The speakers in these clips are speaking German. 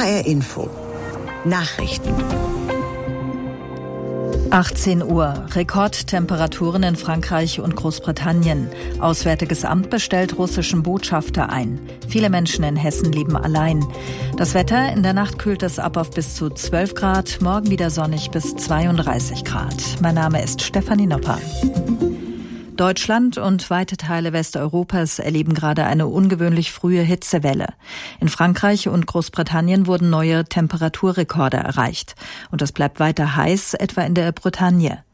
HR Info. Nachrichten. 18 Uhr. Rekordtemperaturen in Frankreich und Großbritannien. Auswärtiges Amt bestellt russischen Botschafter ein. Viele Menschen in Hessen leben allein. Das Wetter: in der Nacht kühlt es ab auf bis zu 12 Grad, morgen wieder sonnig bis 32 Grad. Mein Name ist Stefanie Nopper. Deutschland und weite Teile Westeuropas erleben gerade eine ungewöhnlich frühe Hitzewelle. In Frankreich und Großbritannien wurden neue Temperaturrekorde erreicht. Und es bleibt weiter heiß, etwa in der Bretagne.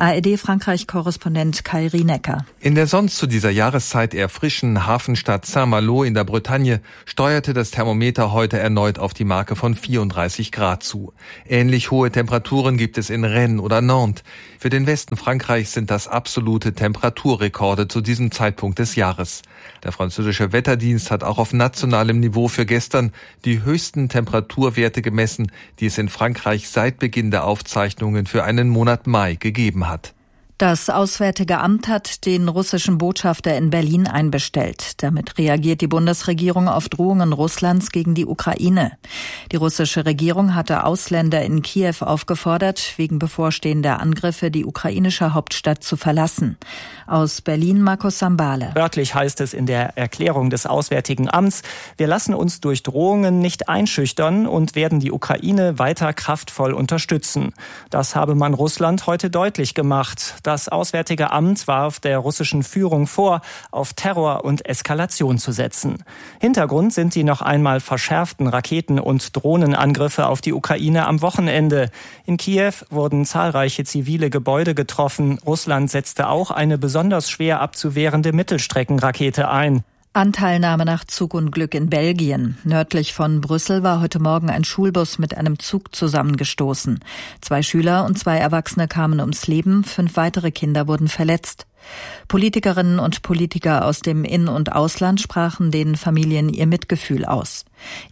ARD-Frankreich-Korrespondent Kai Rienecker. In der sonst zu dieser Jahreszeit eher frischen Hafenstadt Saint-Malo in der Bretagne steuerte das Thermometer heute erneut auf die Marke von 34 Grad zu. Ähnlich hohe Temperaturen gibt es in Rennes oder Nantes. Für den Westen Frankreichs sind das absolute Temperaturrekorde zu diesem Zeitpunkt des Jahres. Der französische Wetterdienst hat auch auf nationalem Niveau für gestern die höchsten Temperaturwerte gemessen, die es in Frankreich seit Beginn der Aufzeichnungen für einen Monat Mai gegeben hat. Das Auswärtige Amt hat den russischen Botschafter in Berlin einbestellt. Damit reagiert die Bundesregierung auf Drohungen Russlands gegen die Ukraine. Die russische Regierung hatte Ausländer in Kiew aufgefordert, wegen bevorstehender Angriffe die ukrainische Hauptstadt zu verlassen. Aus Berlin Markus Sambale. Wörtlich heißt es in der Erklärung des Auswärtigen Amts: Wir lassen uns durch Drohungen nicht einschüchtern und werden die Ukraine weiter kraftvoll unterstützen. Das habe man Russland heute deutlich gemacht. Das Auswärtige Amt warf der russischen Führung vor, auf Terror und Eskalation zu setzen. Hintergrund sind die noch einmal verschärften Raketen- und Drohnenangriffe auf die Ukraine am Wochenende. In Kiew wurden zahlreiche zivile Gebäude getroffen. Russland setzte auch eine besonders schwer abzuwehrende Mittelstreckenrakete ein. Anteilnahme nach Zugunglück in Belgien. Nördlich von Brüssel war heute Morgen ein Schulbus mit einem Zug zusammengestoßen. 2 Schüler und 2 Erwachsene kamen ums Leben, 5 weitere Kinder wurden verletzt. Politikerinnen und Politiker aus dem In- und Ausland sprachen den Familien ihr Mitgefühl aus.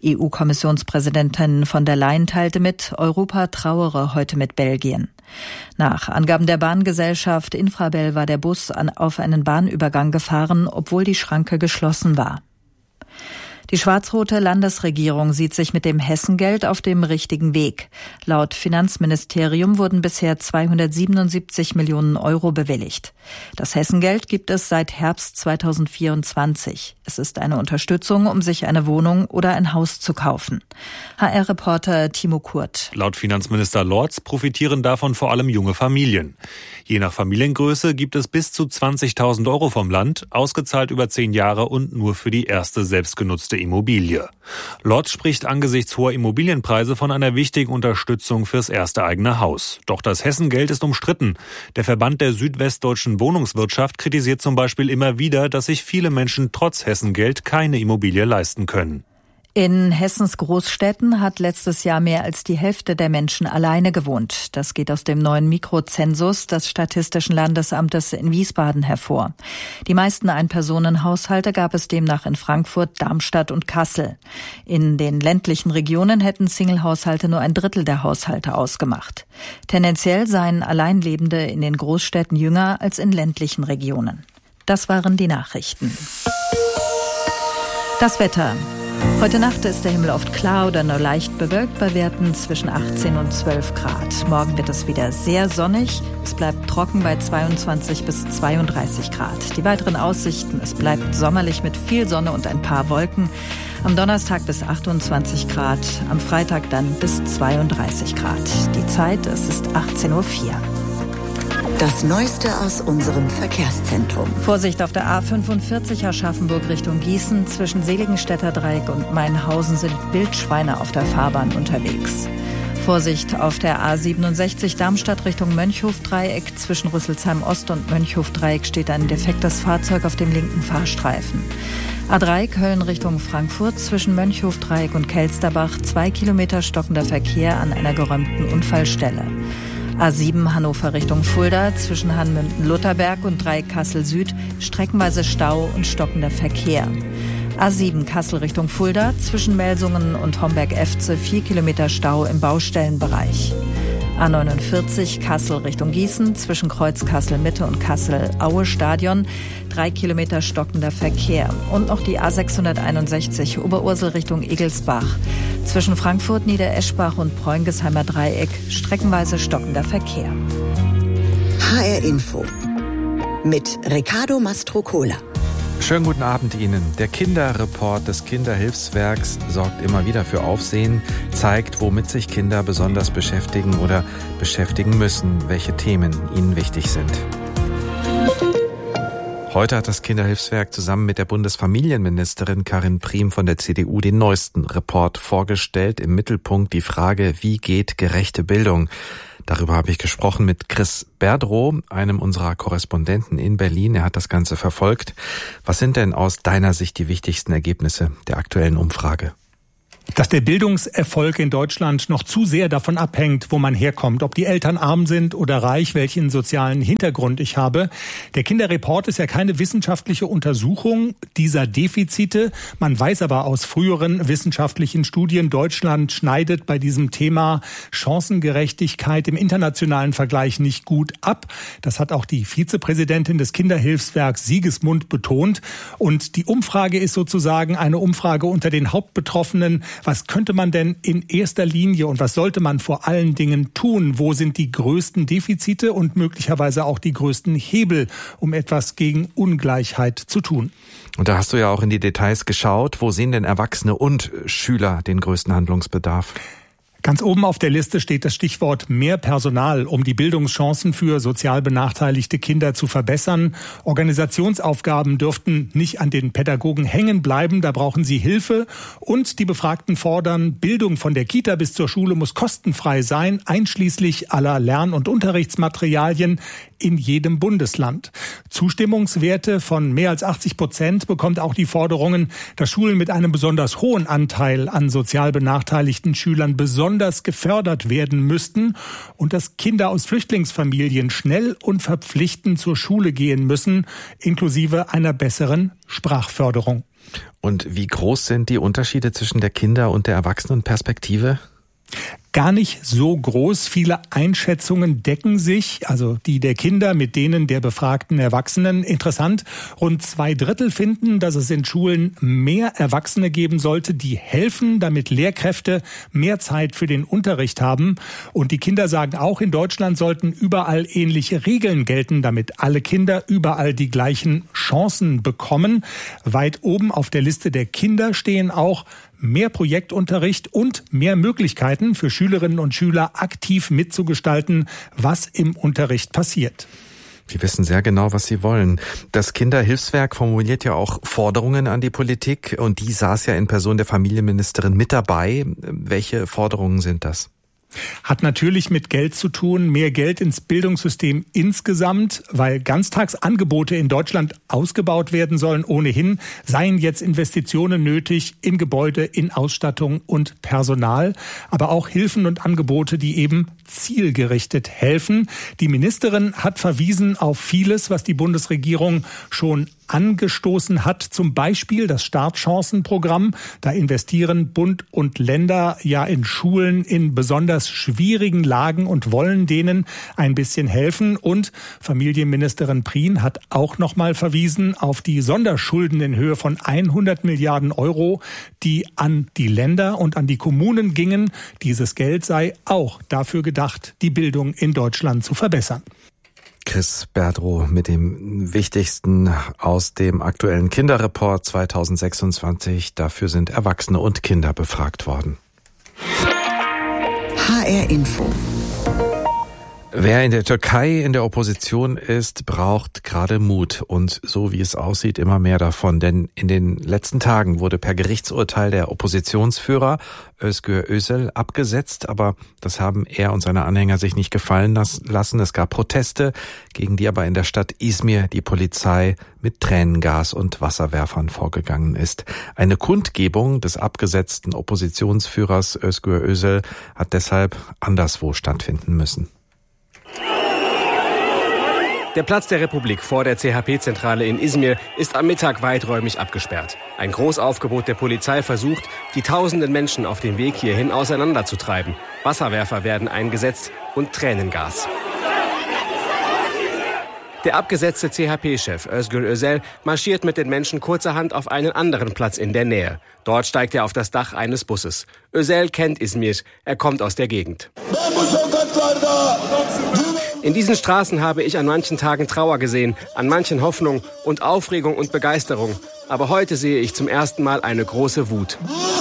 EU-Kommissionspräsidentin von der Leyen teilte mit, Europa trauere heute mit Belgien. Nach Angaben der Bahngesellschaft Infrabel war der Bus auf einen Bahnübergang gefahren, obwohl die Schranke geschlossen war. Die schwarz-rote Landesregierung sieht sich mit dem Hessengeld auf dem richtigen Weg. Laut Finanzministerium wurden bisher 277 Millionen Euro bewilligt. Das Hessengeld gibt es seit Herbst 2024. Es ist eine Unterstützung, um sich eine Wohnung oder ein Haus zu kaufen. HR-Reporter Timo Kurt. Laut Finanzminister Lorz profitieren davon vor allem junge Familien. Je nach Familiengröße gibt es bis zu 20.000 Euro vom Land, ausgezahlt über 10 Jahre und nur für die erste selbstgenutzte Immobilie. Lorz spricht angesichts hoher Immobilienpreise von einer wichtigen Unterstützung fürs erste eigene Haus. Doch das Hessengeld ist umstritten. Der Verband der südwestdeutschen Wohnungswirtschaft kritisiert zum Beispiel immer wieder, dass sich viele Menschen trotz Hessengeld keine Immobilie leisten können. In Hessens Großstädten hat letztes Jahr mehr als die Hälfte der Menschen alleine gewohnt. Das geht aus dem neuen Mikrozensus des Statistischen Landesamtes in Wiesbaden hervor. Die meisten Einpersonenhaushalte gab es demnach in Frankfurt, Darmstadt und Kassel. In den ländlichen Regionen hätten Singlehaushalte nur ein Drittel der Haushalte ausgemacht. Tendenziell seien Alleinlebende in den Großstädten jünger als in ländlichen Regionen. Das waren die Nachrichten. Das Wetter. Heute Nacht ist der Himmel oft klar oder nur leicht bewölkt bei Werten zwischen 18 und 12 Grad. Morgen wird es wieder sehr sonnig. Es bleibt trocken bei 22 bis 32 Grad. Die weiteren Aussichten: es bleibt sommerlich mit viel Sonne und ein paar Wolken. Am Donnerstag bis 28 Grad, am Freitag dann bis 32 Grad. Die Zeit, es ist 18:04 Uhr. Das Neueste aus unserem Verkehrszentrum. Vorsicht auf der A45 Aschaffenburg Richtung Gießen. Zwischen Seligenstädter Dreieck und Mainhausen sind Wildschweine auf der Fahrbahn unterwegs. Vorsicht auf der A67 Darmstadt Richtung Mönchhof-Dreieck. Zwischen Rüsselsheim Ost und Mönchhof-Dreieck steht ein defektes Fahrzeug auf dem linken Fahrstreifen. A3 Köln Richtung Frankfurt. Zwischen Mönchhof-Dreieck und Kelsterbach 2 Kilometer stockender Verkehr an einer geräumten Unfallstelle. A7 Hannover Richtung Fulda, zwischen Hanmünden-Lutherberg und Dreieck Kassel Süd streckenweise Stau und stockender Verkehr. A7 Kassel Richtung Fulda, zwischen Melsungen und Homberg-Efze 4 Kilometer Stau im Baustellenbereich. A49 Kassel Richtung Gießen, zwischen Kreuz Kassel-Mitte und Kassel-Aue-Stadion 3 Kilometer stockender Verkehr. Und noch die A661 Oberursel Richtung Egelsbach. Zwischen Frankfurt, Niedereschbach und Preungesheimer Dreieck streckenweise stockender Verkehr. HR Info mit Ricardo Mastrocola. Schönen guten Abend Ihnen. Der Kinderreport des Kinderhilfswerks sorgt immer wieder für Aufsehen, zeigt, womit sich Kinder besonders beschäftigen oder beschäftigen müssen, welche Themen ihnen wichtig sind. Heute hat das Kinderhilfswerk zusammen mit der Bundesfamilienministerin Karin Priem von der CDU den neuesten Report vorgestellt. Im Mittelpunkt die Frage, wie geht gerechte Bildung? Darüber habe ich gesprochen mit Chris Berdrow, einem unserer Korrespondenten in Berlin. Er hat das Ganze verfolgt. Was sind denn aus deiner Sicht die wichtigsten Ergebnisse der aktuellen Umfrage? Dass der Bildungserfolg in Deutschland noch zu sehr davon abhängt, wo man herkommt, ob die Eltern arm sind oder reich, welchen sozialen Hintergrund ich habe. Der Kinderreport ist ja keine wissenschaftliche Untersuchung dieser Defizite. Man weiß aber aus früheren wissenschaftlichen Studien, Deutschland schneidet bei diesem Thema Chancengerechtigkeit im internationalen Vergleich nicht gut ab. Das hat auch die Vizepräsidentin des Kinderhilfswerks Siegesmund betont. Und die Umfrage ist sozusagen eine Umfrage unter den Hauptbetroffenen. Was könnte man denn in erster Linie und was sollte man vor allen Dingen tun? Wo sind die größten Defizite und möglicherweise auch die größten Hebel, um etwas gegen Ungleichheit zu tun? Und da hast du ja auch in die Details geschaut. Wo sehen denn Erwachsene und Schüler den größten Handlungsbedarf? Ganz oben auf der Liste steht das Stichwort mehr Personal, um die Bildungschancen für sozial benachteiligte Kinder zu verbessern. Organisationsaufgaben dürften nicht an den Pädagogen hängen bleiben, da brauchen sie Hilfe. Und die Befragten fordern, Bildung von der Kita bis zur Schule muss kostenfrei sein, einschließlich aller Lern- und Unterrichtsmaterialien in jedem Bundesland. Zustimmungswerte von mehr als 80% bekommt auch die Forderungen, dass Schulen mit einem besonders hohen Anteil an sozial benachteiligten Schülern besonders gefördert werden müssten und dass Kinder aus Flüchtlingsfamilien schnell und verpflichtend zur Schule gehen müssen, inklusive einer besseren Sprachförderung. Und wie groß sind die Unterschiede zwischen der Kinder- und der Erwachsenenperspektive? Gar nicht so groß. Viele Einschätzungen decken sich, also die der Kinder mit denen der befragten Erwachsenen. Interessant, rund 2/3 finden, dass es in Schulen mehr Erwachsene geben sollte, die helfen, damit Lehrkräfte mehr Zeit für den Unterricht haben. Und die Kinder sagen auch, in Deutschland sollten überall ähnliche Regeln gelten, damit alle Kinder überall die gleichen Chancen bekommen. Weit oben auf der Liste der Kinder stehen auch mehr Projektunterricht und mehr Möglichkeiten für Schülerinnen und Schüler aktiv mitzugestalten, was im Unterricht passiert. Die wissen sehr genau, was sie wollen. Das Kinderhilfswerk formuliert ja auch Forderungen an die Politik und die saß ja in Person der Familienministerin mit dabei. Welche Forderungen sind das? Hat natürlich mit Geld zu tun, mehr Geld ins Bildungssystem insgesamt, weil Ganztagsangebote in Deutschland ausgebaut werden sollen. Ohnehin seien jetzt Investitionen nötig in Gebäude, in Ausstattung und Personal, aber auch Hilfen und Angebote, die eben zielgerichtet helfen. Die Ministerin hat verwiesen auf vieles, was die Bundesregierung schon angestoßen hat, zum Beispiel das Startchancenprogramm. Da investieren Bund und Länder ja in Schulen in besonders schwierigen Lagen und wollen denen ein bisschen helfen. Und Familienministerin Prien hat auch nochmal verwiesen auf die Sonderschulden in Höhe von 100 Milliarden Euro, die an die Länder und an die Kommunen gingen. Dieses Geld sei auch dafür gedacht, die Bildung in Deutschland zu verbessern. Chris Berdrow mit dem Wichtigsten aus dem aktuellen Kinderreport 2026. Dafür sind Erwachsene und Kinder befragt worden. HR Info. Wer in der Türkei in der Opposition ist, braucht gerade Mut und so wie es aussieht, immer mehr davon. Denn in den letzten Tagen wurde per Gerichtsurteil der Oppositionsführer Özgür Özel abgesetzt, aber das haben er und seine Anhänger sich nicht gefallen lassen. Es gab Proteste, gegen die aber in der Stadt Izmir die Polizei mit Tränengas und Wasserwerfern vorgegangen ist. Eine Kundgebung des abgesetzten Oppositionsführers Özgür Özel hat deshalb anderswo stattfinden müssen. Der Platz der Republik vor der CHP-Zentrale in Izmir ist am Mittag weiträumig abgesperrt. Ein Großaufgebot der Polizei versucht, die tausenden Menschen auf dem Weg hierhin auseinanderzutreiben. Wasserwerfer werden eingesetzt und Tränengas. Der abgesetzte CHP-Chef Özgür Özel marschiert mit den Menschen kurzerhand auf einen anderen Platz in der Nähe. Dort steigt er auf das Dach eines Busses. Özel kennt Izmir, er kommt aus der Gegend. In diesen Straßen habe ich an manchen Tagen Trauer gesehen, an manchen Hoffnung und Aufregung und Begeisterung. Aber heute sehe ich zum ersten Mal eine große Wut.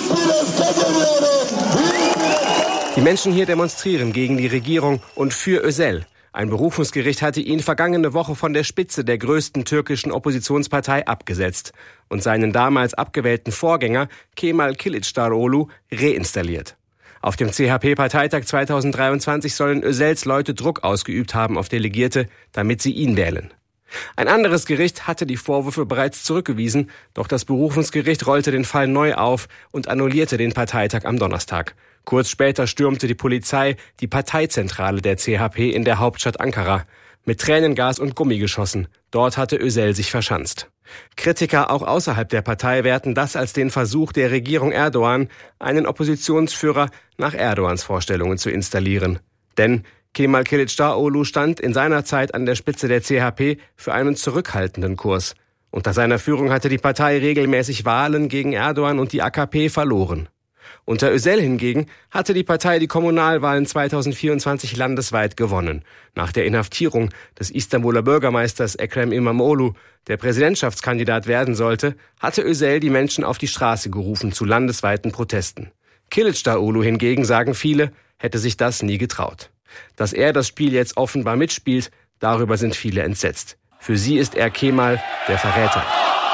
Die Menschen hier demonstrieren gegen die Regierung und für Özel. Ein Berufungsgericht hatte ihn vergangene Woche von der Spitze der größten türkischen Oppositionspartei abgesetzt und seinen damals abgewählten Vorgänger Kemal Kılıçdaroğlu reinstalliert. Auf dem CHP-Parteitag 2023 sollen Özels Leute Druck ausgeübt haben auf Delegierte, damit sie ihn wählen. Ein anderes Gericht hatte die Vorwürfe bereits zurückgewiesen, doch das Berufungsgericht rollte den Fall neu auf und annullierte den Parteitag am Donnerstag. Kurz später stürmte die Polizei die Parteizentrale der CHP in der Hauptstadt Ankara mit Tränengas und Gummigeschossen. Dort hatte Özel sich verschanzt. Kritiker auch außerhalb der Partei werten das als den Versuch der Regierung Erdoğan, einen Oppositionsführer nach Erdogans Vorstellungen zu installieren. Denn Kemal Kılıçdaroğlu stand in seiner Zeit an der Spitze der CHP für einen zurückhaltenden Kurs. Unter seiner Führung hatte die Partei regelmäßig Wahlen gegen Erdoğan und die AKP verloren. Unter Özel hingegen hatte die Partei die Kommunalwahlen 2024 landesweit gewonnen. Nach der Inhaftierung des Istanbuler Bürgermeisters Ekrem İmamoğlu, der Präsidentschaftskandidat werden sollte, hatte Özel die Menschen auf die Straße gerufen zu landesweiten Protesten. Kılıçdaroğlu hingegen, sagen viele, hätte sich das nie getraut. Dass er das Spiel jetzt offenbar mitspielt, darüber sind viele entsetzt. Für sie ist er Kemal, der Verräter.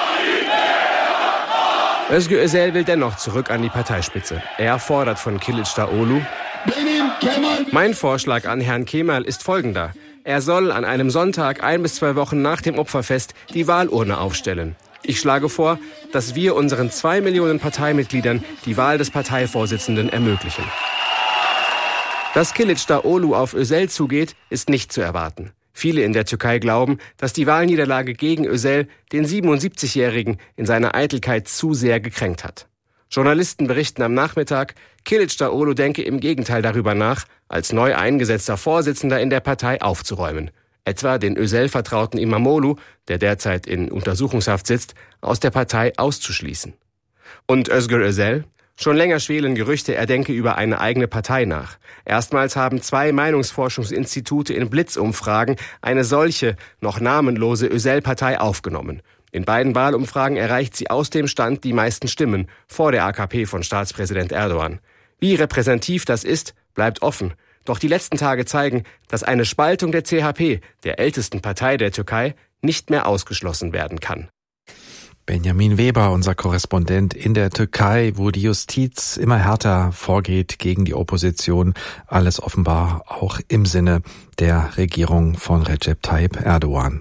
Özgür Özel will dennoch zurück an die Parteispitze. Er fordert von Kılıçdaroğlu: Mein Vorschlag an Herrn Kemal ist folgender. Er soll an einem Sonntag 1 bis 2 Wochen nach dem Opferfest die Wahlurne aufstellen. Ich schlage vor, dass wir unseren 2 Millionen Parteimitgliedern die Wahl des Parteivorsitzenden ermöglichen. Dass Kılıçdaroğlu auf Özel zugeht, ist nicht zu erwarten. Viele in der Türkei glauben, dass die Wahlniederlage gegen Özel den 77-Jährigen in seiner Eitelkeit zu sehr gekränkt hat. Journalisten berichten am Nachmittag, Kılıçdaroğlu denke im Gegenteil darüber nach, als neu eingesetzter Vorsitzender in der Partei aufzuräumen. Etwa den Özel-Vertrauten İmamoğlu, der derzeit in Untersuchungshaft sitzt, aus der Partei auszuschließen. Und Özgür Özel? Schon länger schwelen Gerüchte, er denke über eine eigene Partei nach. Erstmals haben 2 Meinungsforschungsinstitute in Blitzumfragen eine solche, noch namenlose Özel-Partei aufgenommen. In beiden Wahlumfragen erreicht sie aus dem Stand die meisten Stimmen, vor der AKP von Staatspräsident Erdoğan. Wie repräsentativ das ist, bleibt offen. Doch die letzten Tage zeigen, dass eine Spaltung der CHP, der ältesten Partei der Türkei, nicht mehr ausgeschlossen werden kann. Benjamin Weber, unser Korrespondent in der Türkei, wo die Justiz immer härter vorgeht gegen die Opposition. Alles offenbar auch im Sinne der Regierung von Recep Tayyip Erdoğan.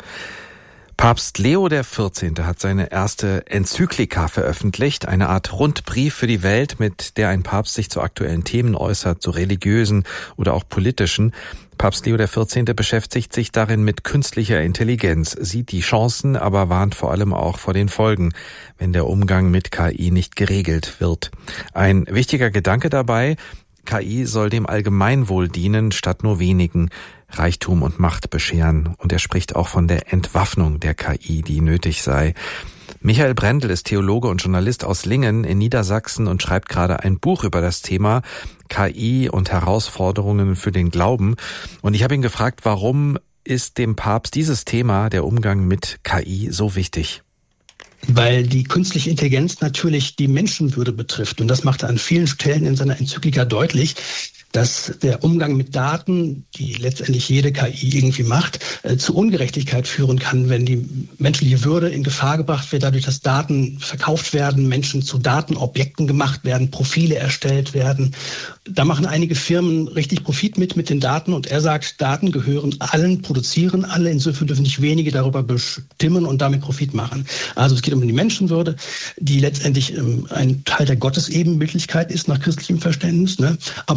Papst Leo XIV. Hat seine erste Enzyklika veröffentlicht, eine Art Rundbrief für die Welt, mit der ein Papst sich zu aktuellen Themen äußert, zu religiösen oder auch politischen. Papst Leo XIV. Beschäftigt sich darin mit künstlicher Intelligenz, sieht die Chancen, aber warnt vor allem auch vor den Folgen, wenn der Umgang mit KI nicht geregelt wird. Ein wichtiger Gedanke dabei: KI soll dem Allgemeinwohl dienen, statt nur wenigen Reichtum und Macht bescheren. Und er spricht auch von der Entwaffnung der KI, die nötig sei. Michael Brendel ist Theologe und Journalist aus Lingen in Niedersachsen und schreibt gerade ein Buch über das Thema KI und Herausforderungen für den Glauben. Und ich habe ihn gefragt, warum ist dem Papst dieses Thema, der Umgang mit KI, so wichtig? Weil die künstliche Intelligenz natürlich die Menschenwürde betrifft. Und das macht er an vielen Stellen in seiner Enzyklika deutlich, dass der Umgang mit Daten, die letztendlich jede KI irgendwie macht, zu Ungerechtigkeit führen kann, wenn die menschliche Würde in Gefahr gebracht wird, dadurch, dass Daten verkauft werden, Menschen zu Datenobjekten gemacht werden, Profile erstellt werden. Da machen einige Firmen richtig Profit mit den Daten, und er sagt, Daten gehören allen, produzieren alle, insofern dürfen nicht wenige darüber bestimmen und damit Profit machen. Also es geht um die Menschenwürde, die letztendlich ein Teil der Gottesebenbildlichkeit ist nach christlichem Verständnis, ne? Aber auch gegen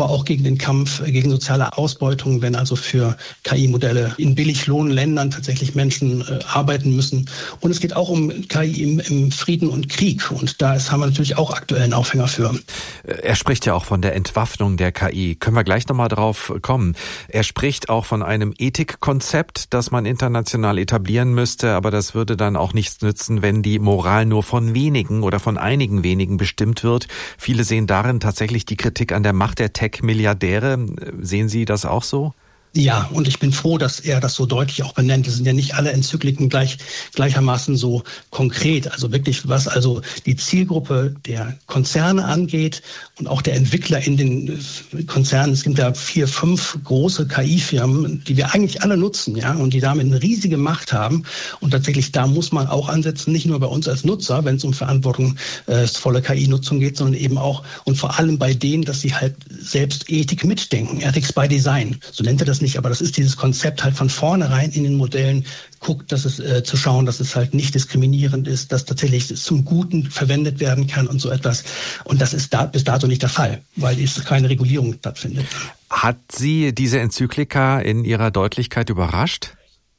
den Kampf gegen soziale Ausbeutung, wenn also für KI-Modelle in Billiglohnländern tatsächlich Menschen arbeiten müssen. Und es geht auch um KI im Frieden und Krieg. Und da haben wir natürlich auch aktuellen Aufhänger für. Er spricht ja auch von der Entwaffnung der KI. Können wir gleich nochmal drauf kommen. Er spricht auch von einem Ethikkonzept, das man international etablieren müsste. Aber das würde dann auch nichts nützen, wenn die Moral nur von wenigen oder von einigen wenigen bestimmt wird. Viele sehen darin tatsächlich die Kritik an der Macht der Tech-Milliardäre. Sehen Sie das auch so? Ja, und ich bin froh, dass er das so deutlich auch benennt. Es sind ja nicht alle Enzykliken gleichermaßen so konkret. Also wirklich, was also die Zielgruppe der Konzerne angeht und auch der Entwickler in den Konzernen. Es gibt ja 4, 5 große KI-Firmen, die wir eigentlich alle nutzen, ja, und die damit eine riesige Macht haben. Und tatsächlich, da muss man auch ansetzen, nicht nur bei uns als Nutzer, wenn es um verantwortungsvolle KI-Nutzung geht, sondern eben auch und vor allem bei denen, dass sie halt selbst Ethik mitdenken. Ethics by Design, so nennt er das nicht, aber das ist dieses Konzept halt von vornherein in den Modellen guckt, dass es zu schauen, dass es halt nicht diskriminierend ist, dass tatsächlich es zum Guten verwendet werden kann und so etwas. Und das ist bis dato nicht der Fall, weil es keine Regulierung stattfindet. Hat Sie diese Enzyklika in ihrer Deutlichkeit überrascht?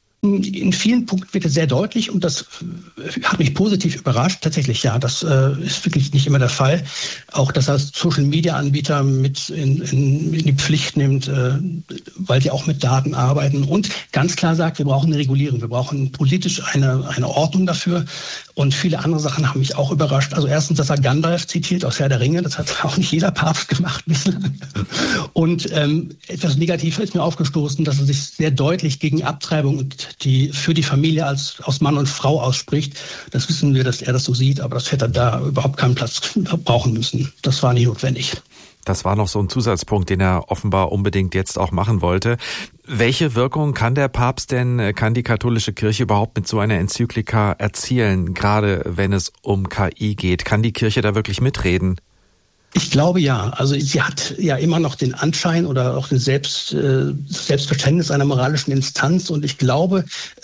In vielen Punkten wird es sehr deutlich und das hat mich positiv überrascht. Tatsächlich, ja, das ist wirklich nicht immer der Fall. Auch, dass er Social-Media-Anbieter mit in die Pflicht nimmt, weil die auch mit Daten arbeiten und ganz klar sagt, wir brauchen eine Regulierung, wir brauchen politisch eine Ordnung dafür. Und viele andere Sachen haben mich auch überrascht. Also erstens, dass er Gandalf zitiert aus Herr der Ringe, das hat auch nicht jeder Papst gemacht bislang. Und etwas Negatives ist mir aufgestoßen, dass er sich sehr deutlich gegen Abtreibung und für die Familie aus Mann und Frau ausspricht. Das wissen wir, dass er das so sieht, aber das hätte da überhaupt keinen Platz brauchen müssen. Das war nicht notwendig. Das war noch so ein Zusatzpunkt, den er offenbar unbedingt jetzt auch machen wollte. Welche Wirkung kann der Papst denn, kann die katholische Kirche überhaupt mit so einer Enzyklika erzielen, gerade wenn es um KI geht? Kann die Kirche da wirklich mitreden? Ich glaube ja. Also sie hat ja immer noch den Anschein oder auch das Selbstverständnis einer moralischen Instanz. Und ich glaube,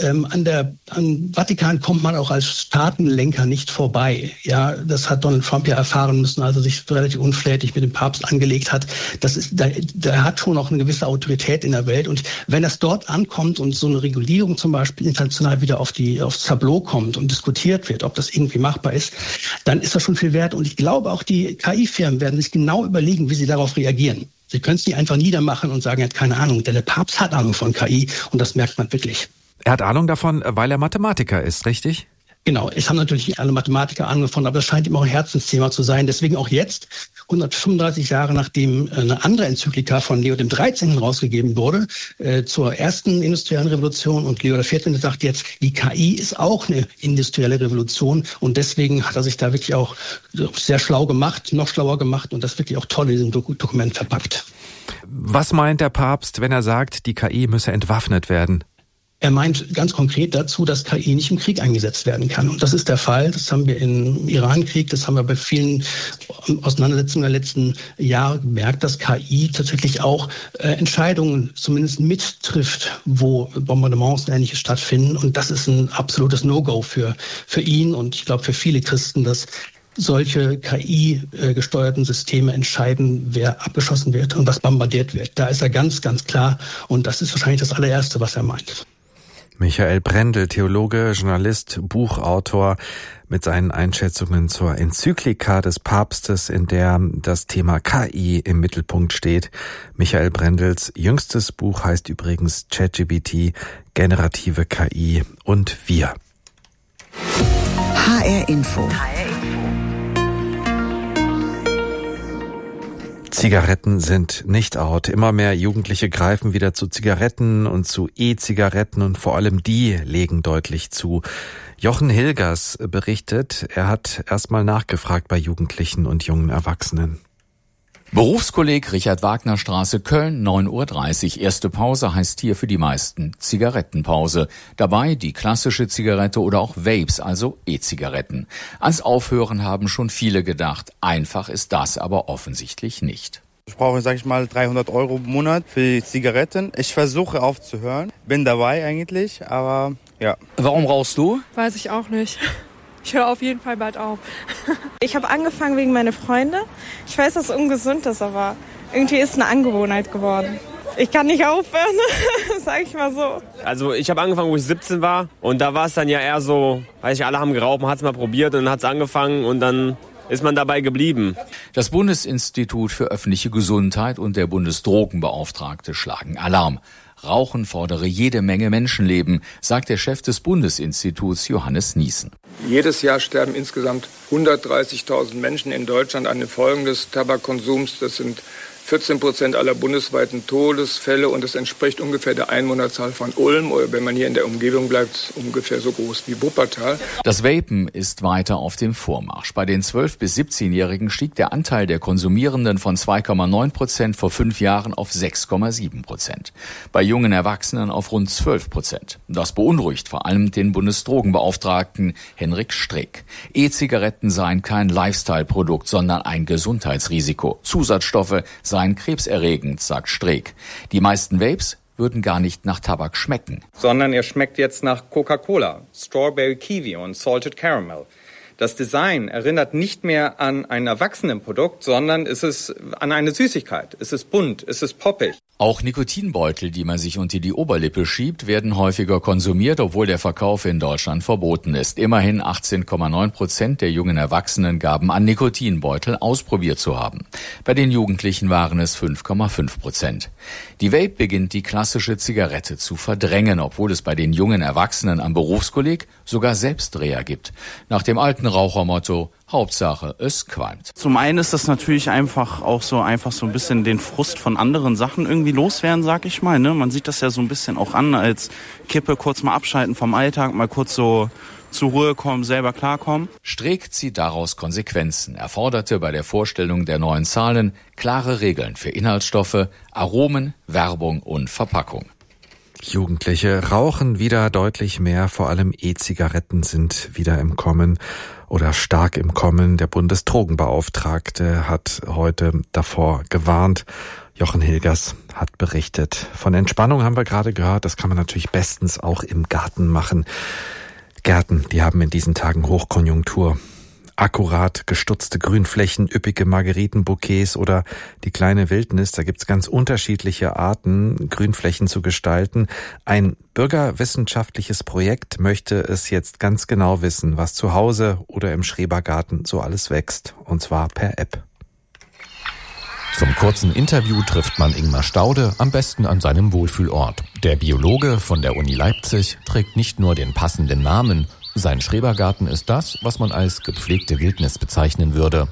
an Vatikan kommt man auch als Staatenlenker nicht vorbei. Ja, das hat Donald Trump ja erfahren müssen, als er sich relativ unflätig mit dem Papst angelegt hat. Der hat schon auch eine gewisse Autorität in der Welt. Und wenn das dort ankommt und so eine Regulierung zum Beispiel international wieder aufs Tableau kommt und diskutiert wird, ob das irgendwie machbar ist, dann ist das schon viel wert. Und ich glaube auch die KI-Firmen werden sich genau überlegen, wie sie darauf reagieren. Sie können es nicht einfach niedermachen und sagen, er hat keine Ahnung, denn der Papst hat Ahnung von KI und das merkt man wirklich. Er hat Ahnung davon, weil er Mathematiker ist, richtig? Genau, es haben natürlich alle Mathematiker Ahnung davon, aber das scheint ihm auch ein Herzensthema zu sein. Deswegen auch jetzt, 135 Jahre nachdem eine andere Enzyklika von Leo dem 13. rausgegeben wurde, zur ersten industriellen Revolution, und Leo der 14. sagt jetzt, die KI ist auch eine industrielle Revolution, und deswegen hat er sich da wirklich auch sehr schlau gemacht, noch schlauer gemacht und das wirklich auch toll in diesem Dokument verpackt. Was meint der Papst, wenn er sagt, die KI müsse entwaffnet werden? Er meint ganz konkret dazu, dass KI nicht im Krieg eingesetzt werden kann. Und das ist der Fall. Das haben wir im Iran-Krieg, das haben wir bei vielen Auseinandersetzungen der letzten Jahre gemerkt, dass KI tatsächlich auch Entscheidungen zumindest mittrifft, wo Bombardements und Ähnliches stattfinden. Und das ist ein absolutes No-Go für ihn und ich glaube für viele Christen, dass solche KI-gesteuerten Systeme entscheiden, wer abgeschossen wird und was bombardiert wird. Da ist er ganz, ganz klar. Und das ist wahrscheinlich das allererste, was er meint. Michael Brendel, Theologe, Journalist, Buchautor, mit seinen Einschätzungen zur Enzyklika des Papstes, in der das Thema KI im Mittelpunkt steht. Michael Brendels jüngstes Buch heißt übrigens ChatGPT, generative KI und wir. HR Info. Zigaretten sind nicht out. Immer mehr Jugendliche greifen wieder zu Zigaretten und zu E-Zigaretten und vor allem die legen deutlich zu. Jochen Hilgers berichtet, er hat erstmal nachgefragt bei Jugendlichen und jungen Erwachsenen. Berufskolleg Richard-Wagner-Straße, Köln, 9:30 Uhr. Erste Pause heißt hier für die meisten Zigarettenpause. Dabei die klassische Zigarette oder auch Vapes, also E-Zigaretten. Ans Aufhören haben schon viele gedacht. Einfach ist das aber offensichtlich nicht. Ich brauche, sag ich mal, 300 € im Monat für die Zigaretten. Ich versuche aufzuhören. Bin dabei eigentlich, aber ja. Warum rauchst du? Weiß ich auch nicht. Ich höre auf jeden Fall bald auf. Ich habe angefangen wegen meiner Freunde. Ich weiß, dass es ungesund ist, aber Irgendwie ist es eine Angewohnheit geworden. Ich kann nicht aufhören, sag ich mal so. Also ich habe angefangen, wo ich 17 war und da war es dann ja eher so, weiß ich, alle haben geraucht, man hat es mal probiert und dann hat es angefangen und dann ist man dabei geblieben. Das Bundesinstitut für öffentliche Gesundheit und der Bundesdrogenbeauftragte schlagen Alarm. Rauchen fordere jede Menge Menschenleben, sagt der Chef des Bundesinstituts Johannes Niesen. Jedes Jahr sterben insgesamt 130.000 Menschen in Deutschland an den Folgen des Tabakkonsums. Das sind 14% aller bundesweiten Todesfälle und das entspricht ungefähr der Einwohnerzahl von Ulm oder wenn man hier in der Umgebung bleibt, ungefähr so groß wie Wuppertal. Das Vapen ist weiter auf dem Vormarsch. Bei den 12- bis 17-Jährigen stieg der Anteil der Konsumierenden von 2,9% vor 5 Jahren auf 6,7%. Bei jungen Erwachsenen auf rund 12%. Das beunruhigt vor allem den Bundesdrogenbeauftragten Henrik Streeck. E-Zigaretten seien kein Lifestyle-Produkt, sondern ein Gesundheitsrisiko. Zusatzstoffe seien krebserregend, sagt Streeck. Die meisten Vapes würden gar nicht nach Tabak schmecken. Sondern er schmeckt jetzt nach Coca-Cola, Strawberry Kiwi und Salted Caramel. Das Design erinnert nicht mehr an ein Erwachsenenprodukt, sondern es ist an eine Süßigkeit. Es ist bunt, es ist poppig. Auch Nikotinbeutel, die man sich unter die Oberlippe schiebt, werden häufiger konsumiert, obwohl der Verkauf in Deutschland verboten ist. Immerhin 18,9% der jungen Erwachsenen gaben an, Nikotinbeutel ausprobiert zu haben. Bei den Jugendlichen waren es 5,5%. Die Vape beginnt die klassische Zigarette zu verdrängen, obwohl es bei den jungen Erwachsenen am Berufskolleg sogar Selbstdreher gibt. Nach dem alten Rauchermotto: Hauptsache, es qualmt. Zum einen ist das natürlich einfach so ein bisschen den Frust von anderen Sachen irgendwie loswerden, sag ich mal. Ne? Man sieht das ja so ein bisschen auch an als Kippe, kurz mal abschalten vom Alltag, mal kurz so zur Ruhe kommen, selber klarkommen. Streeck zieht daraus Konsequenzen. Er forderte bei der Vorstellung der neuen Zahlen klare Regeln für Inhaltsstoffe, Aromen, Werbung und Verpackung. Jugendliche rauchen wieder deutlich mehr, vor allem E-Zigaretten sind wieder im Kommen oder stark im Kommen. Der Bundesdrogenbeauftragte hat heute davor gewarnt. Jochen Hilgers hat berichtet. Von Entspannung haben wir gerade gehört, das kann man natürlich bestens auch im Garten machen. Gärten, die haben in diesen Tagen Hochkonjunktur. Akkurat gestutzte Grünflächen, üppige Margeritenbouquets oder die kleine Wildnis. Da gibt's ganz unterschiedliche Arten, Grünflächen zu gestalten. Ein bürgerwissenschaftliches Projekt möchte es jetzt ganz genau wissen, was zu Hause oder im Schrebergarten so alles wächst. Und zwar per App. Zum kurzen Interview trifft man Ingmar Staude am besten an seinem Wohlfühlort. Der Biologe von der Uni Leipzig trägt nicht nur den passenden Namen. Sein Schrebergarten ist das, was man als gepflegte Wildnis bezeichnen würde.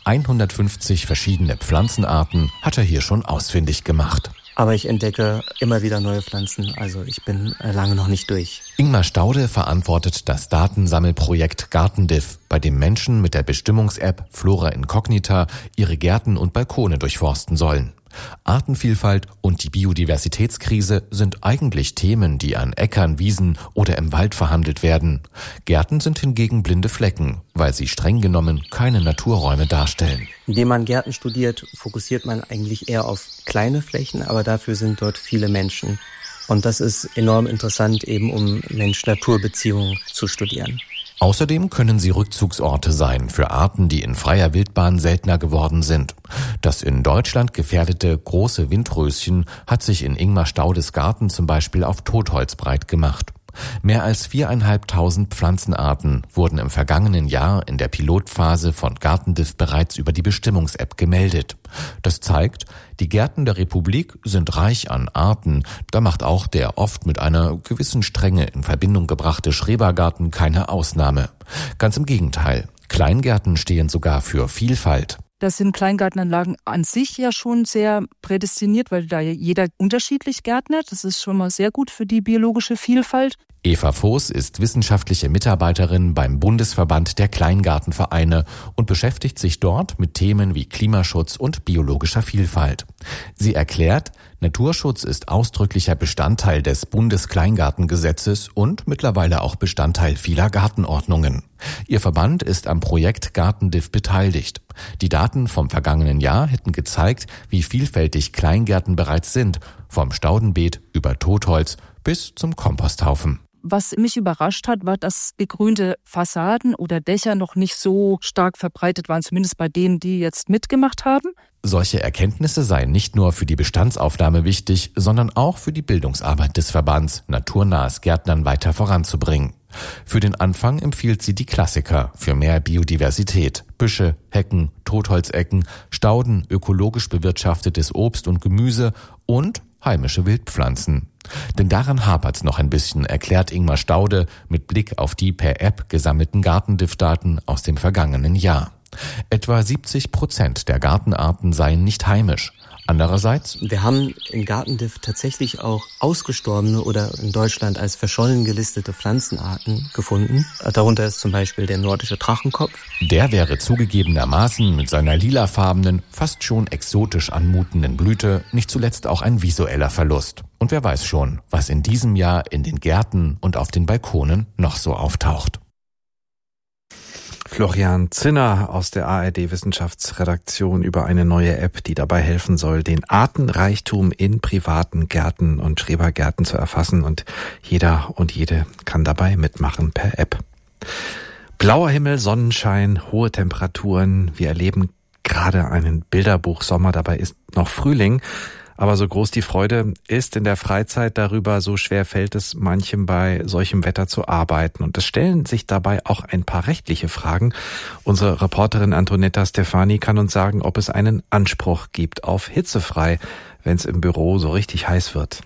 150 verschiedene Pflanzenarten hat er hier schon ausfindig gemacht. Aber ich entdecke immer wieder neue Pflanzen, also ich bin lange noch nicht durch. Ingmar Staude verantwortet das Datensammelprojekt GartenDiff, bei dem Menschen mit der Bestimmungs-App Flora Incognita ihre Gärten und Balkone durchforsten sollen. Artenvielfalt und die Biodiversitätskrise sind eigentlich Themen, die an Äckern, Wiesen oder im Wald verhandelt werden. Gärten sind hingegen blinde Flecken, weil sie streng genommen keine Naturräume darstellen. Indem man Gärten studiert, fokussiert man eigentlich eher auf kleine Flächen, aber dafür sind dort viele Menschen. Und das ist enorm interessant, eben um Mensch-Natur-Beziehungen zu studieren. Außerdem können sie Rückzugsorte sein für Arten, die in freier Wildbahn seltener geworden sind. Das in Deutschland gefährdete große Windröschen hat sich in Ingmar Staudes Garten zum Beispiel auf Totholz breit gemacht. Mehr als 4.500 Pflanzenarten wurden im vergangenen Jahr in der Pilotphase von GartenDiff bereits über die Bestimmungs-App gemeldet. Das zeigt, die Gärten der Republik sind reich an Arten. Da macht auch der oft mit einer gewissen Strenge in Verbindung gebrachte Schrebergarten keine Ausnahme. Ganz im Gegenteil. Kleingärten stehen sogar für Vielfalt. Das sind Kleingartenanlagen an sich ja schon sehr prädestiniert, weil da jeder unterschiedlich gärtnert. Das ist schon mal sehr gut für die biologische Vielfalt. Eva Voß ist wissenschaftliche Mitarbeiterin beim Bundesverband der Kleingartenvereine und beschäftigt sich dort mit Themen wie Klimaschutz und biologischer Vielfalt. Sie erklärt, Naturschutz ist ausdrücklicher Bestandteil des Bundeskleingartengesetzes und mittlerweile auch Bestandteil vieler Gartenordnungen. Ihr Verband ist am Projekt GartenDiff beteiligt. Die Daten vom vergangenen Jahr hätten gezeigt, wie vielfältig Kleingärten bereits sind, vom Staudenbeet über Totholz bis zum Komposthaufen. Was mich überrascht hat, war, dass begrünte Fassaden oder Dächer noch nicht so stark verbreitet waren, zumindest bei denen, die jetzt mitgemacht haben. Solche Erkenntnisse seien nicht nur für die Bestandsaufnahme wichtig, sondern auch für die Bildungsarbeit des Verbands, naturnahes Gärtnern weiter voranzubringen. Für den Anfang empfiehlt sie die Klassiker für mehr Biodiversität: Büsche, Hecken, Totholzecken, Stauden, ökologisch bewirtschaftetes Obst und Gemüse und heimische Wildpflanzen. Denn daran hapert's noch ein bisschen, erklärt Ingmar Staude mit Blick auf die per App gesammelten Gartendiftdaten aus dem vergangenen Jahr. Etwa 70% der Gartenarten seien nicht heimisch. Andererseits: Wir haben in Gartendiff tatsächlich auch ausgestorbene oder in Deutschland als verschollen gelistete Pflanzenarten gefunden. Darunter ist zum Beispiel der nordische Drachenkopf. Der wäre zugegebenermaßen mit seiner lilafarbenen, fast schon exotisch anmutenden Blüte nicht zuletzt auch ein visueller Verlust. Und wer weiß schon, was in diesem Jahr in den Gärten und auf den Balkonen noch so auftaucht. Florian Zinner aus der ARD-Wissenschaftsredaktion über eine neue App, die dabei helfen soll, den Artenreichtum in privaten Gärten und Schrebergärten zu erfassen. Und jeder und jede kann dabei mitmachen per App. Blauer Himmel, Sonnenschein, hohe Temperaturen. Wir erleben gerade einen Bilderbuchsommer. Dabei ist noch Frühling. Aber so groß die Freude ist in der Freizeit darüber, so schwer fällt es manchem bei solchem Wetter zu arbeiten. Und es stellen sich dabei auch ein paar rechtliche Fragen. Unsere Reporterin Antonetta Stefani kann uns sagen, ob es einen Anspruch gibt auf hitzefrei, wenn es im Büro so richtig heiß wird.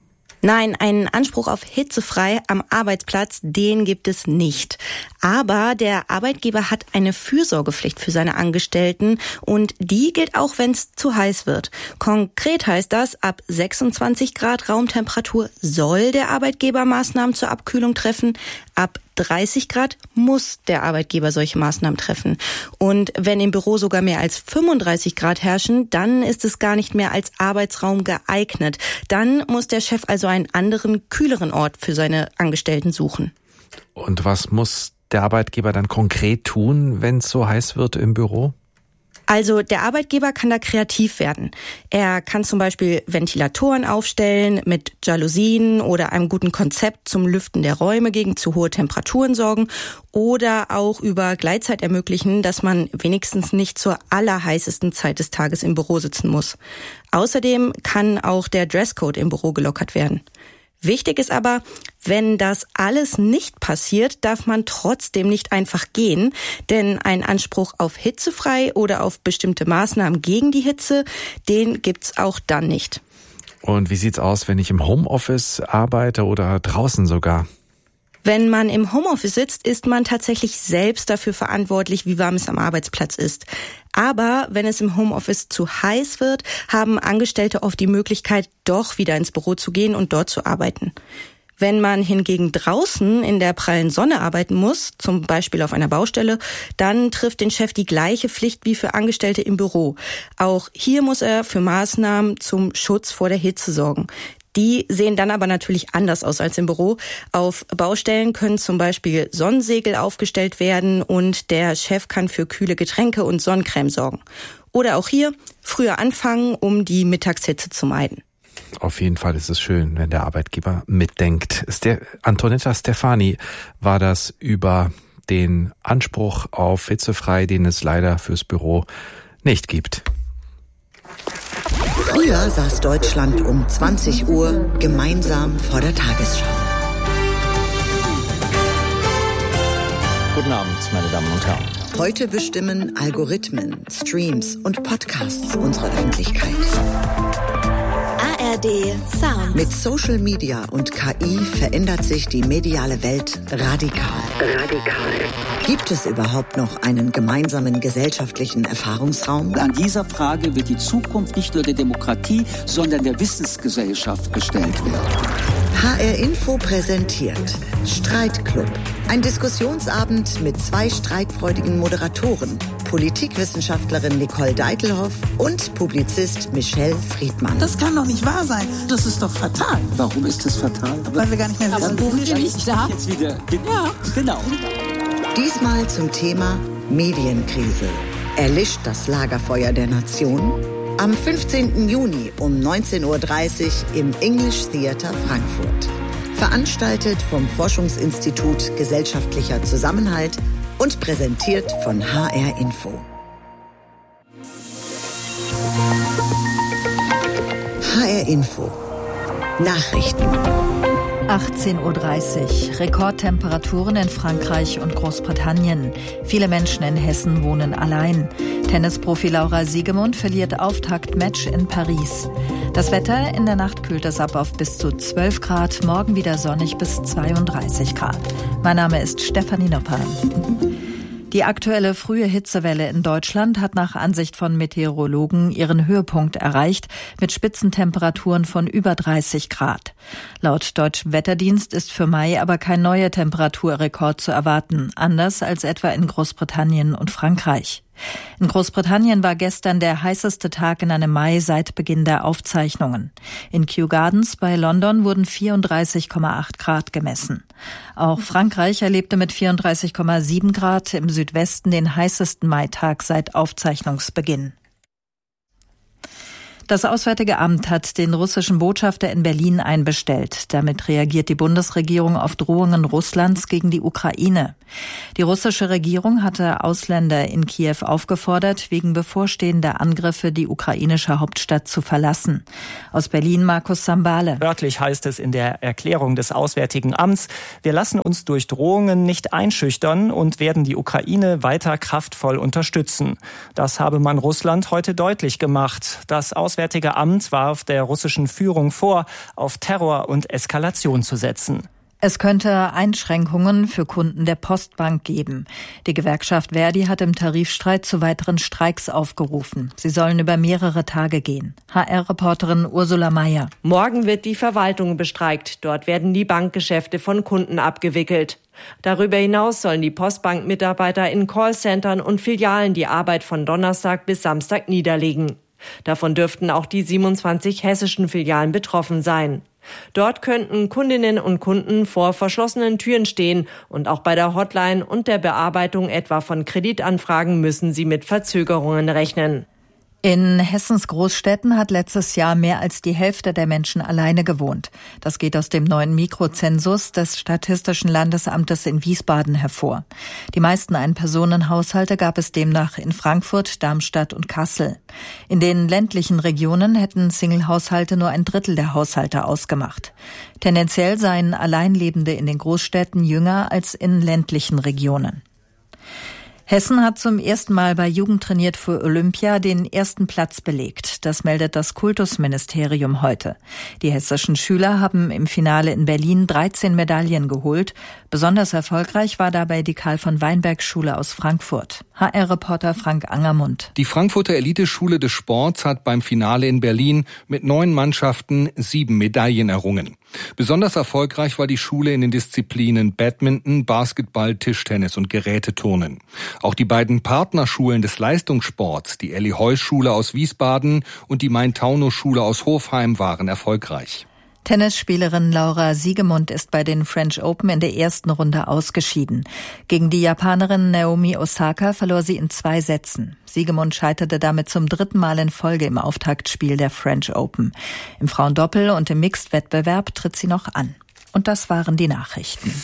Nein, einen Anspruch auf hitzefrei am Arbeitsplatz, den gibt es nicht. Aber der Arbeitgeber hat eine Fürsorgepflicht für seine Angestellten und die gilt auch, wenn es zu heiß wird. Konkret heißt das, ab 26 Grad Raumtemperatur soll der Arbeitgeber Maßnahmen zur Abkühlung treffen. Ab 30 Grad muss der Arbeitgeber solche Maßnahmen treffen. Und wenn im Büro sogar mehr als 35 Grad herrschen, dann ist es gar nicht mehr als Arbeitsraum geeignet. Dann muss der Chef also einen anderen, kühleren Ort für seine Angestellten suchen. Und was muss der Arbeitgeber dann konkret tun, wenn es so heiß wird im Büro? Also der Arbeitgeber kann da kreativ werden. Er kann zum Beispiel Ventilatoren aufstellen, mit Jalousien oder einem guten Konzept zum Lüften der Räume gegen zu hohe Temperaturen sorgen oder auch über Gleitzeit ermöglichen, dass man wenigstens nicht zur allerheißesten Zeit des Tages im Büro sitzen muss. Außerdem kann auch der Dresscode im Büro gelockert werden. Wichtig ist aber, wenn das alles nicht passiert, darf man trotzdem nicht einfach gehen, denn ein Anspruch auf hitzefrei oder auf bestimmte Maßnahmen gegen die Hitze, den gibt's auch dann nicht. Und wie sieht's aus, wenn ich im Homeoffice arbeite oder draußen sogar? Wenn man im Homeoffice sitzt, ist man tatsächlich selbst dafür verantwortlich, wie warm es am Arbeitsplatz ist. Aber wenn es im Homeoffice zu heiß wird, haben Angestellte oft die Möglichkeit, doch wieder ins Büro zu gehen und dort zu arbeiten. Wenn man hingegen draußen in der prallen Sonne arbeiten muss, zum Beispiel auf einer Baustelle, dann trifft den Chef die gleiche Pflicht wie für Angestellte im Büro. Auch hier muss er für Maßnahmen zum Schutz vor der Hitze sorgen. Die sehen dann aber natürlich anders aus als im Büro. Auf Baustellen können zum Beispiel Sonnensegel aufgestellt werden und der Chef kann für kühle Getränke und Sonnencreme sorgen. Oder auch hier früher anfangen, um die Mittagshitze zu meiden. Auf jeden Fall ist es schön, wenn der Arbeitgeber mitdenkt. Antonetta Stefani war das über den Anspruch auf hitzefrei, den es leider fürs Büro nicht gibt. Früher saß Deutschland um 20 Uhr gemeinsam vor der Tagesschau. Guten Abend, meine Damen und Herren. Heute bestimmen Algorithmen, Streams und Podcasts unsere Öffentlichkeit. ARD Sound. Mit Social Media und KI verändert sich die mediale Welt radikal. Gibt es überhaupt noch einen gemeinsamen gesellschaftlichen Erfahrungsraum? An dieser Frage wird die Zukunft nicht nur der Demokratie, sondern der Wissensgesellschaft gestellt werden. HR Info präsentiert Streitclub. Ein Diskussionsabend mit 2 streitfreudigen Moderatoren. Politikwissenschaftlerin Nicole Deitelhoff und Publizist Michelle Friedmann. Das kann doch nicht wahr sein. Das ist doch fatal. Warum ist das fatal? Weil wir gar nicht mehr wissen, wo wir nicht da. Jetzt wieder. Ja, genau. Diesmal zum Thema Medienkrise. Erlischt das Lagerfeuer der Nation? Am 15. Juni um 19.30 Uhr im English Theater Frankfurt. Veranstaltet vom Forschungsinstitut Gesellschaftlicher Zusammenhalt und präsentiert von HR Info. HR Info. Nachrichten. 18:30 Uhr. Rekordtemperaturen in Frankreich und Großbritannien. Viele Menschen in Hessen wohnen allein. Tennisprofi Laura Siegemund verliert Auftaktmatch in Paris. Das Wetter: in der Nacht kühlt es ab auf bis zu 12 Grad, morgen wieder sonnig bis 32 Grad. Mein Name ist Stefanie Nopper. Die aktuelle frühe Hitzewelle in Deutschland hat nach Ansicht von Meteorologen ihren Höhepunkt erreicht, mit Spitzentemperaturen von über 30 Grad. Laut Deutschem Wetterdienst ist für Mai aber kein neuer Temperaturrekord zu erwarten, anders als etwa in Großbritannien und Frankreich. In Großbritannien war gestern der heißeste Tag in einem Mai seit Beginn der Aufzeichnungen. In Kew Gardens bei London wurden 34,8 Grad gemessen. Auch Frankreich erlebte mit 34,7 Grad im Südwesten den heißesten Maitag seit Aufzeichnungsbeginn. Das Auswärtige Amt hat den russischen Botschafter in Berlin einbestellt. Damit reagiert die Bundesregierung auf Drohungen Russlands gegen die Ukraine. Die russische Regierung hatte Ausländer in Kiew aufgefordert, wegen bevorstehender Angriffe die ukrainische Hauptstadt zu verlassen. Aus Berlin Markus Sambale. Wörtlich heißt es in der Erklärung des Auswärtigen Amts: Wir lassen uns durch Drohungen nicht einschüchtern und werden die Ukraine weiter kraftvoll unterstützen. Das habe man Russland heute deutlich gemacht. Das Auswärtige Amt warf der russischen Führung vor, auf Terror und Eskalation zu setzen. Es könnte Einschränkungen für Kunden der Postbank geben. Die Gewerkschaft ver.di hat im Tarifstreit zu weiteren Streiks aufgerufen. Sie sollen über mehrere Tage gehen. HR-Reporterin Ursula Mayer. Morgen wird die Verwaltung bestreikt. Dort werden die Bankgeschäfte von Kunden abgewickelt. Darüber hinaus sollen die Postbank-Mitarbeiter in Callcentern und Filialen die Arbeit von Donnerstag bis Samstag niederlegen. Davon dürften auch die 27 hessischen Filialen betroffen sein. Dort könnten Kundinnen und Kunden vor verschlossenen Türen stehen und auch bei der Hotline und der Bearbeitung etwa von Kreditanfragen müssen sie mit Verzögerungen rechnen. In Hessens Großstädten hat letztes Jahr mehr als die Hälfte der Menschen alleine gewohnt. Das geht aus dem neuen Mikrozensus des Statistischen Landesamtes in Wiesbaden hervor. Die meisten Ein-Personen-Haushalte gab es demnach in Frankfurt, Darmstadt und Kassel. In den ländlichen Regionen hätten Single-Haushalte nur ein Drittel der Haushalte ausgemacht. Tendenziell seien Alleinlebende in den Großstädten jünger als in ländlichen Regionen. Hessen hat zum ersten Mal bei Jugend trainiert für Olympia den ersten Platz belegt. Das meldet das Kultusministerium heute. Die hessischen Schüler haben im Finale in Berlin 13 Medaillen geholt. Besonders erfolgreich war dabei die Karl-von-Weinberg-Schule aus Frankfurt. HR-Reporter Frank Angermund. Die Frankfurter Eliteschule des Sports hat beim Finale in Berlin mit 9 Mannschaften 7 Medaillen errungen. Besonders erfolgreich war die Schule in den Disziplinen Badminton, Basketball, Tischtennis und Geräteturnen. Auch die beiden Partnerschulen des Leistungssports, die Elli-Heuss-Schule aus Wiesbaden und die Main-Taunus-Schule aus Hofheim, waren erfolgreich. Tennisspielerin Laura Siegemund ist bei den French Open in der ersten Runde ausgeschieden. Gegen die Japanerin Naomi Osaka verlor sie in 2 Sätzen. Siegemund scheiterte damit zum 3. Mal in Folge im Auftaktspiel der French Open. Im Frauendoppel und im Mixed-Wettbewerb tritt sie noch an. Und das waren die Nachrichten.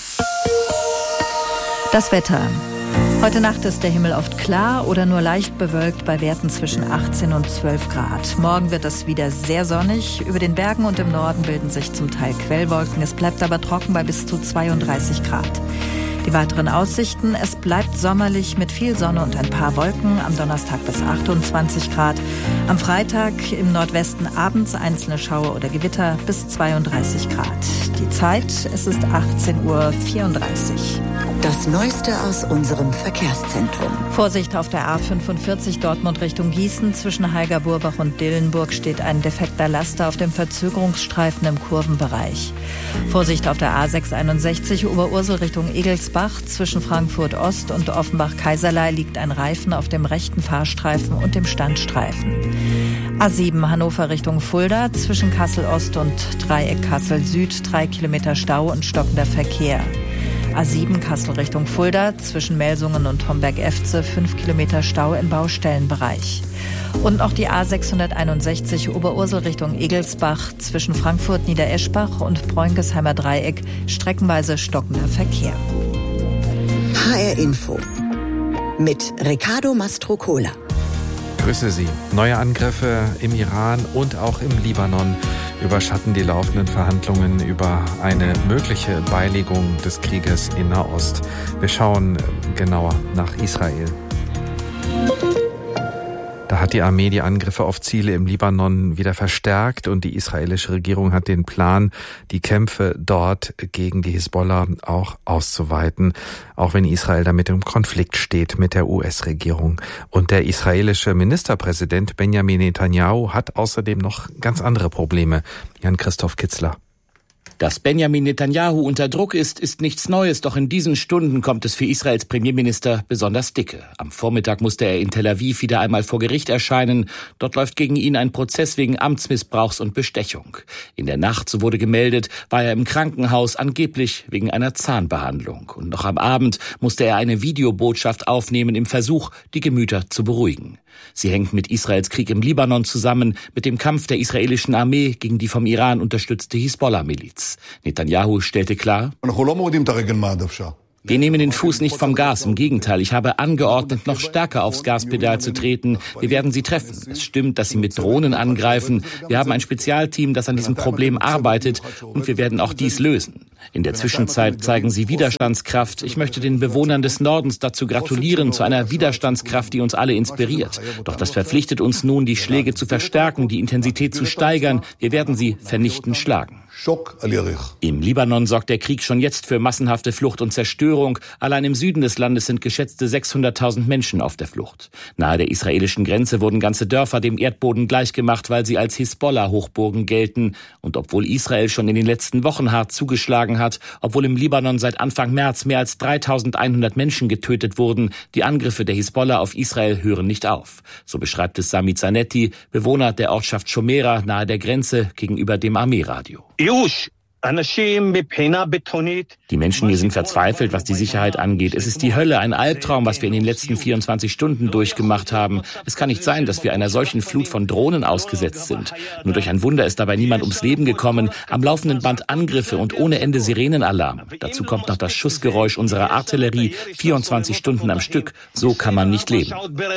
Das Wetter. Heute Nacht ist der Himmel oft klar oder nur leicht bewölkt bei Werten zwischen 18 und 12 Grad. Morgen wird es wieder sehr sonnig. Über den Bergen und im Norden bilden sich zum Teil Quellwolken. Es bleibt aber trocken bei bis zu 32 Grad. Die weiteren Aussichten: Es bleibt sommerlich mit viel Sonne und ein paar Wolken. Am Donnerstag bis 28 Grad. Am Freitag im Nordwesten abends einzelne Schauer oder Gewitter bis 32 Grad. Die Zeit: Es ist 18:34 Uhr. Das Neueste aus unserem Verkehrszentrum. Vorsicht auf der A45 Dortmund Richtung Gießen. Zwischen Heiger-Burbach und Dillenburg steht ein defekter Laster auf dem Verzögerungsstreifen im Kurvenbereich. Vorsicht auf der A661 Oberursel Richtung Egelsbach. Zwischen Frankfurt Ost und Offenbach-Kaiserlei liegt ein Reifen auf dem rechten Fahrstreifen und dem Standstreifen. A7 Hannover Richtung Fulda. Zwischen Kassel Ost und Dreieck Kassel Süd 3 Kilometer Stau und stockender Verkehr. A7 Kassel Richtung Fulda, zwischen Melsungen und Homberg-Efze 5 Kilometer Stau im Baustellenbereich. Und noch die A661 Oberursel Richtung Egelsbach, zwischen Frankfurt Niedereschbach und Bräunkesheimer Dreieck streckenweise stockender Verkehr. HR Info mit Riccardo Mastrocola. Grüße Sie. Neue Angriffe im Iran und auch im Libanon überschatten die laufenden Verhandlungen über eine mögliche Beilegung des Krieges in Nahost. Wir schauen genauer nach Israel. Da hat die Armee die Angriffe auf Ziele im Libanon wieder verstärkt und die israelische Regierung hat den Plan, die Kämpfe dort gegen die Hisbollah auch auszuweiten, auch wenn Israel damit im Konflikt steht mit der US-Regierung. Und der israelische Ministerpräsident Benjamin Netanyahu hat außerdem noch ganz andere Probleme. Jan-Christoph Kitzler. Dass Benjamin Netanyahu unter Druck ist nichts Neues, doch in diesen Stunden kommt es für Israels Premierminister besonders dicke. Am Vormittag musste er in Tel Aviv wieder einmal vor Gericht erscheinen. Dort läuft gegen ihn ein Prozess wegen Amtsmissbrauchs und Bestechung. In der Nacht, so wurde gemeldet, war er im Krankenhaus, angeblich wegen einer Zahnbehandlung. Und noch am Abend musste er eine Videobotschaft aufnehmen im Versuch, die Gemüter zu beruhigen. Sie hängt mit Israels Krieg im Libanon zusammen, mit dem Kampf der israelischen Armee gegen die vom Iran unterstützte Hisbollah-Miliz. Netanyahu stellte klar: Wir nehmen den Fuß nicht vom Gas, im Gegenteil. Ich habe angeordnet, noch stärker aufs Gaspedal zu treten. Wir werden sie treffen. Es stimmt, dass sie mit Drohnen angreifen. Wir haben ein Spezialteam, das an diesem Problem arbeitet, und wir werden auch dies lösen. In der Zwischenzeit zeigen sie Widerstandskraft. Ich möchte den Bewohnern des Nordens dazu gratulieren, zu einer Widerstandskraft, die uns alle inspiriert. Doch das verpflichtet uns nun, die Schläge zu verstärken, die Intensität zu steigern. Wir werden sie vernichtend schlagen. Im Libanon sorgt der Krieg schon jetzt für massenhafte Flucht und Zerstörung. Allein im Süden des Landes sind geschätzte 600.000 Menschen auf der Flucht. Nahe der israelischen Grenze wurden ganze Dörfer dem Erdboden gleichgemacht, weil sie als Hisbollah-Hochburgen gelten. Und obwohl Israel schon in den letzten Wochen hart zugeschlagen hat, obwohl im Libanon seit Anfang März mehr als 3.100 Menschen getötet wurden, die Angriffe der Hisbollah auf Israel hören nicht auf. So beschreibt es Samit Zanetti, Bewohner der Ortschaft Shomera nahe der Grenze gegenüber dem Armeeradio. Die Menschen hier sind verzweifelt, was die Sicherheit angeht. Es ist die Hölle, ein Albtraum, was wir in den letzten 24 Stunden durchgemacht haben. Es kann nicht sein, dass wir einer solchen Flut von Drohnen ausgesetzt sind. Nur durch ein Wunder ist dabei niemand ums Leben gekommen. Am laufenden Band Angriffe und ohne Ende Sirenenalarm. Dazu kommt noch das Schussgeräusch unserer Artillerie, 24 Stunden am Stück. So kann man nicht leben.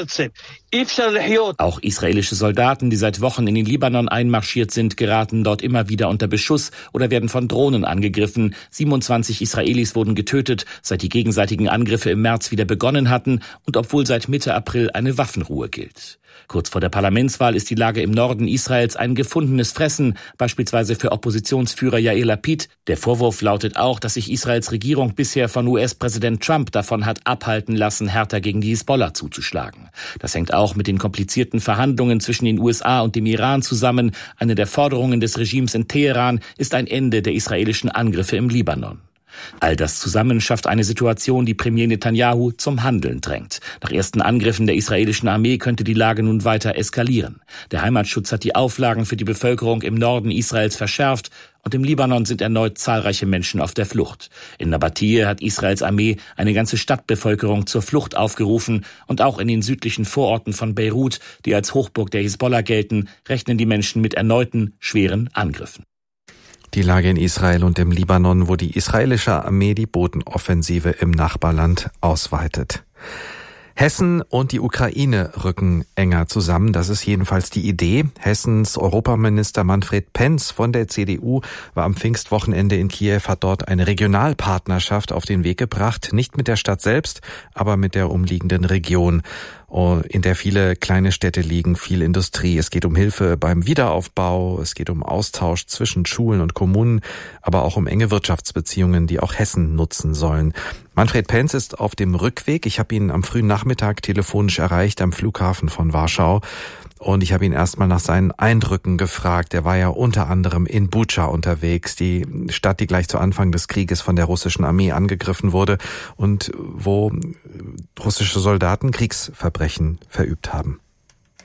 Auch israelische Soldaten, die seit Wochen in den Libanon einmarschiert sind, geraten dort immer wieder unter Beschuss oder werden von Drohnen angegriffen. 27 Israelis wurden getötet, seit die gegenseitigen Angriffe im März wieder begonnen hatten und obwohl seit Mitte April eine Waffenruhe gilt. Kurz vor der Parlamentswahl ist die Lage im Norden Israels ein gefundenes Fressen, beispielsweise für Oppositionsführer Yair Lapid. Der Vorwurf lautet auch, dass sich Israels Regierung bisher von US-Präsident Trump davon hat abhalten lassen, härter gegen die Hisbollah zuzuschlagen. Das hängt auch mit den komplizierten Verhandlungen zwischen den USA und dem Iran zusammen. Eine der Forderungen des Regimes in Teheran ist ein Ende der israelischen Angriffe im Libanon. All das zusammen schafft eine Situation, die Premier Netanyahu zum Handeln drängt. Nach ersten Angriffen der israelischen Armee könnte die Lage nun weiter eskalieren. Der Heimatschutz hat die Auflagen für die Bevölkerung im Norden Israels verschärft und im Libanon sind erneut zahlreiche Menschen auf der Flucht. In Nabatie hat Israels Armee eine ganze Stadtbevölkerung zur Flucht aufgerufen und auch in den südlichen Vororten von Beirut, die als Hochburg der Hisbollah gelten, rechnen die Menschen mit erneuten schweren Angriffen. Die Lage in Israel und im Libanon, wo die israelische Armee die Bodenoffensive im Nachbarland ausweitet. Hessen und die Ukraine rücken enger zusammen. Das ist jedenfalls die Idee. Hessens Europaminister Manfred Penz von der CDU war am Pfingstwochenende in Kiew, hat dort eine Regionalpartnerschaft auf den Weg gebracht. Nicht mit der Stadt selbst, aber mit der umliegenden Region, in der viele kleine Städte liegen, viel Industrie. Es geht um Hilfe beim Wiederaufbau, es geht um Austausch zwischen Schulen und Kommunen, aber auch um enge Wirtschaftsbeziehungen, die auch Hessen nutzen sollen. Manfred Penz ist auf dem Rückweg. Ich habe ihn am frühen Nachmittag telefonisch erreicht am Flughafen von Warschau. Und ich habe ihn erstmal nach seinen Eindrücken gefragt. Er war ja unter anderem in Bucha unterwegs, die Stadt, die gleich zu Anfang des Krieges von der russischen Armee angegriffen wurde und wo russische Soldaten Kriegsverbrechen verübt haben.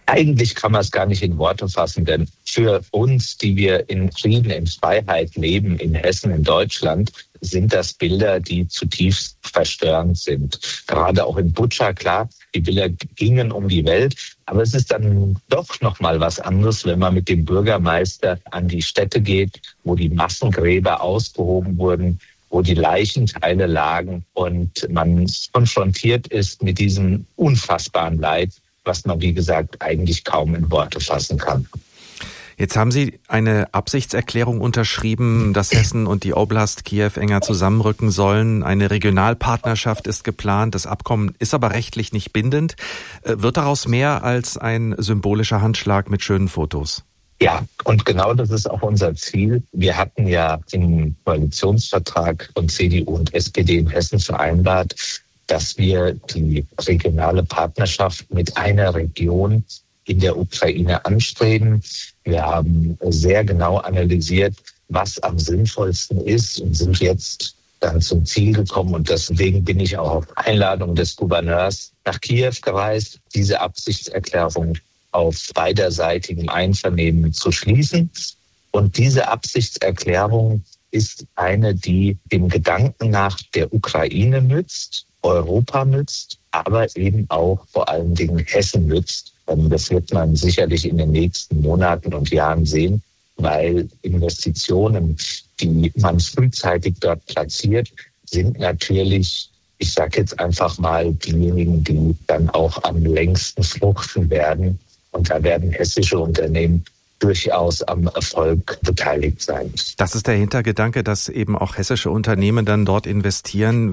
Eigentlich kann man es gar nicht in Worte fassen, denn für uns, die wir in Frieden, in Freiheit leben, in Hessen, in Deutschland, sind das Bilder, die zutiefst verstörend sind. Gerade auch in Butscha, klar, die Bilder gingen um die Welt. Aber es ist dann doch noch mal was anderes, wenn man mit dem Bürgermeister an die Stätte geht, wo die Massengräber ausgehoben wurden, wo die Leichenteile lagen und man konfrontiert ist mit diesem unfassbaren Leid, was man, wie gesagt, eigentlich kaum in Worte fassen kann. Jetzt haben Sie eine Absichtserklärung unterschrieben, dass Hessen und die Oblast Kiew enger zusammenrücken sollen. Eine Regionalpartnerschaft ist geplant. Das Abkommen ist aber rechtlich nicht bindend. Wird daraus mehr als ein symbolischer Handschlag mit schönen Fotos? Ja, und genau das ist auch unser Ziel. Wir hatten ja im Koalitionsvertrag von CDU und SPD in Hessen vereinbart, dass wir die regionale Partnerschaft mit einer Region in der Ukraine anstreben. Wir haben sehr genau analysiert, was am sinnvollsten ist und sind jetzt dann zum Ziel gekommen. Und deswegen bin ich auch auf Einladung des Gouverneurs nach Kiew gereist, diese Absichtserklärung auf beiderseitigem Einvernehmen zu schließen. Und diese Absichtserklärung ist eine, die dem Gedanken nach der Ukraine nützt, Europa nützt, aber eben auch vor allen Dingen Hessen nützt. Das wird man sicherlich in den nächsten Monaten und Jahren sehen, weil Investitionen, die man frühzeitig dort platziert, sind natürlich, ich sage jetzt einfach mal, diejenigen, die dann auch am längsten fruchten werden. Und da werden hessische Unternehmen durchaus am Erfolg beteiligt sein. Das ist der Hintergedanke, dass eben auch hessische Unternehmen dann dort investieren.